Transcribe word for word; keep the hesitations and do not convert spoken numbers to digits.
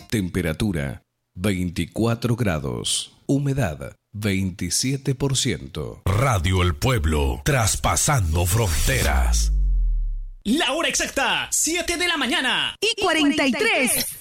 Temperatura veinticuatro grados. Humedad veintisiete por ciento. Radio El Pueblo, traspasando fronteras. La hora exacta, siete de la mañana y cuarenta y tres.